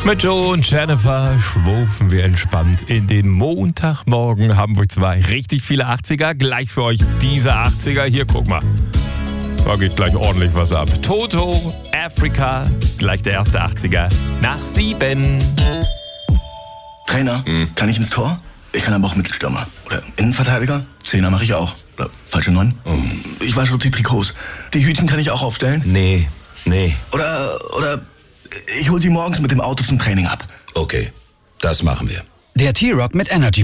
Mit Joe und Jennifer schwufen wir entspannt in den Montagmorgen. Hamburg 2. Richtig viele 80er. Gleich für euch diese 80er. Hier, guck mal. Da geht gleich ordentlich was ab. Toto, Africa. Gleich der erste 80er. Nach 7. Trainer, kann ich ins Tor? Ich kann aber auch Mittelstürmer. Oder Innenverteidiger? Zehner mache ich auch. Oder falsche 9? Ich wasche die Trikots. Die Hütchen kann ich auch aufstellen? Nee. Oder ich hol sie morgens mit dem Auto zum Training ab. Okay, das machen wir. Der T-Rock mit Energy